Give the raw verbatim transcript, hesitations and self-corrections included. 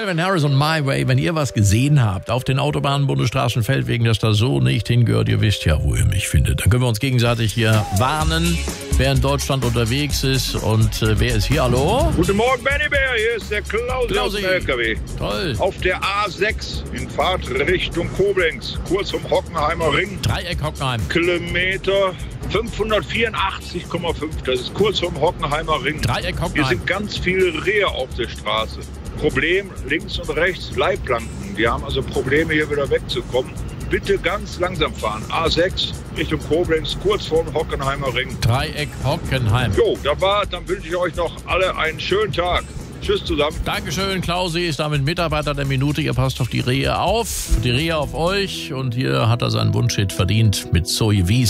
Calvin Harris und My Way, wenn ihr was gesehen habt auf den Autobahnen, Bundesstraßen, Feldwegen, dass das so nicht hingehört, ihr wisst ja, wo ihr mich findet. Dann können wir uns gegenseitig hier warnen, wer in Deutschland unterwegs ist und äh, wer ist hier, hallo? Guten Morgen, Benny Bär, hier ist der Klausi aus dem L K W. Toll. Auf der A sechs in Fahrt Richtung Koblenz, kurz um Hockenheimer Ring. Dreieck Hockenheim. Kilometer fünfhundertvierundachtzig Komma fünf, das ist kurz um Hockenheimer Ring. Dreieck Hockenheim. Hier sind ganz viele Rehe auf der Straße. Problem, links und rechts Leitplanken. Die haben also Probleme, hier wieder wegzukommen. Bitte ganz langsam fahren. A sechs Richtung Koblenz, kurz vor dem Hockenheimer Ring. Dreieck Hockenheim. Jo, das war, dann wünsche ich euch noch alle einen schönen Tag. Tschüss zusammen. Dankeschön, Klausi ist damit Mitarbeiter der Minute. Ihr passt auf die Rehe auf, die Rehe auf euch. Und hier hat er seinen Wunschhit verdient mit Zoe Wies.